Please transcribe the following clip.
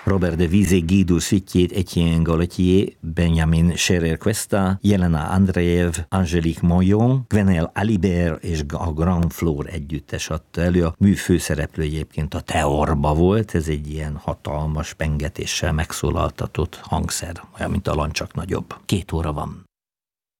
Robert de Visé, Guido Sütjét, Etienne Galetier, Benjamin Scherer Cuesta, Jelena Andreev, Angélique Moyon, Gwenelle Alibert és a Grand Floor együttes adta elő. A mű főszereplő egyébként a teorba volt, ez egy ilyen hatalmas pengetéssel megszólaltatott hangszer, olyan mint a Lan, csak nagyobb. 2 óra van.